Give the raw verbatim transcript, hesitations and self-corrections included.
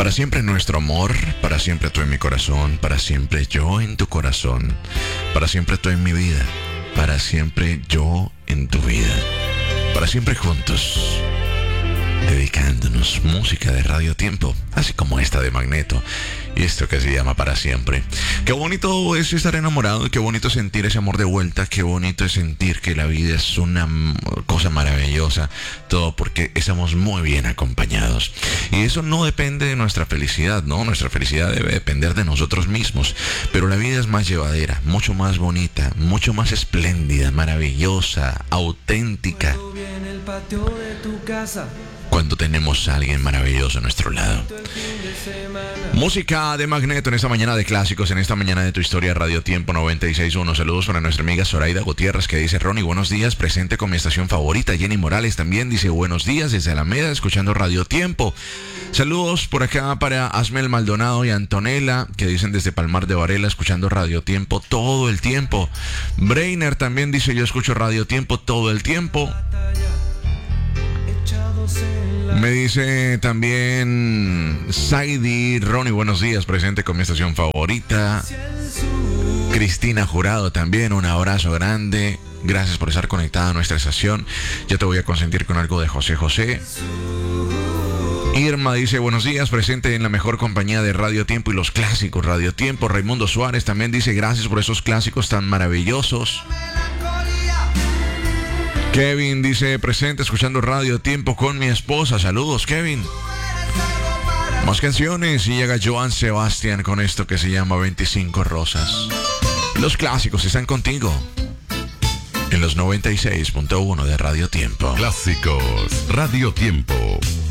Para siempre nuestro amor, para siempre tú en mi corazón, para siempre yo en tu corazón, para siempre tú en mi vida, para siempre yo en tu vida, para siempre juntos, dedicándonos música de Radio Tiempo, así como esta de Magneto y esto que se llama Para Siempre. Qué bonito es estar enamorado, qué bonito sentir ese amor de vuelta, qué bonito es sentir que la vida es una cosa maravillosa, todo porque estamos muy bien acompañados. Y eso no depende de nuestra felicidad, ¿no? Nuestra felicidad debe depender de nosotros mismos, pero la vida es más llevadera, mucho más bonita, mucho más espléndida, maravillosa, auténtica, cuando tenemos a alguien maravilloso a nuestro lado. Música de Magneto en esta mañana de clásicos, en esta mañana de Tu Historia, Radio Tiempo noventa y seis punto uno. Saludos para nuestra amiga Zoraida Gutiérrez, que dice: Ronnie, buenos días, presente con mi estación favorita. Jenny Morales también dice: buenos días desde Alameda, escuchando Radio Tiempo. Saludos por acá para Asmel Maldonado y Antonella, que dicen desde Palmar de Varela, escuchando Radio Tiempo todo el tiempo. Brainer también dice: yo escucho Radio Tiempo todo el tiempo. Me dice también Saidi: Ronnie, buenos días, presente con mi estación favorita. Cristina Jurado también, un abrazo grande. Gracias por estar conectada a nuestra estación. Ya te voy a consentir con algo de José José. Irma dice: buenos días, presente en la mejor compañía de Radio Tiempo y los clásicos Radio Tiempo. Raimundo Suárez también dice: gracias por esos clásicos tan maravillosos. Kevin dice: presente escuchando Radio Tiempo con mi esposa. Saludos, Kevin. Más canciones y llega Joan Sebastián con esto que se llama veinticinco Rosas. Los clásicos están contigo en los noventa y seis punto uno de Radio Tiempo. Clásicos Radio Tiempo.